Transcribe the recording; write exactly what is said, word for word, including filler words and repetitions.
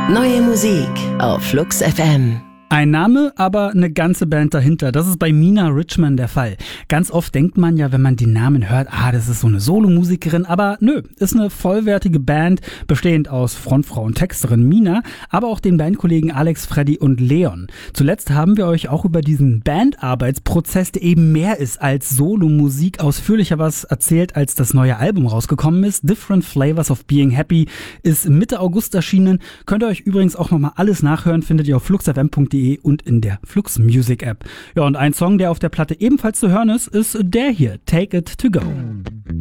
Neue Musik auf Flux F M. Ein Name, aber eine ganze Band dahinter. Das ist bei Mina Richman der Fall. Ganz oft denkt man ja, wenn man den Namen hört, ah, das ist so eine Solomusikerin. Aber nö, ist eine vollwertige Band, bestehend aus Frontfrau und Texterin Mina, aber auch den Bandkollegen Alex, Freddy und Leon. Zuletzt haben wir euch auch über diesen Bandarbeitsprozess, der eben mehr ist als Solomusik, ausführlicher was erzählt, als das neue Album rausgekommen ist. Different Flavors of Being Happy ist Mitte August erschienen. Könnt ihr euch übrigens auch nochmal alles nachhören, findet ihr auf flux f m punkt d e und in der Flux Music App. Ja, und ein Song, der auf der Platte ebenfalls zu hören ist, ist der hier, Take It To Go.